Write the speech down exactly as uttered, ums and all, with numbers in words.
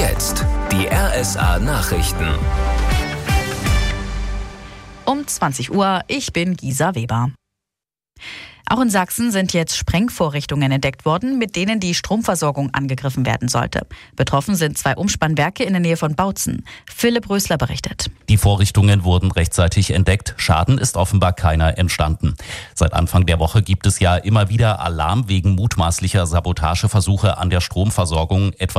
jetzt die R S A-Nachrichten. Um zwanzig Uhr, ich bin Gisa Weber. Auch in Sachsen sind jetzt Sprengvorrichtungen entdeckt worden, mit denen die Stromversorgung angegriffen werden sollte. Betroffen sind zwei Umspannwerke in der Nähe von Bautzen. Philipp Rösler berichtet. Die Vorrichtungen wurden rechtzeitig entdeckt. Schaden ist offenbar keiner entstanden. Seit Anfang der Woche gibt es ja immer wieder Alarm wegen mutmaßlicher Sabotageversuche an der Stromversorgung, etwa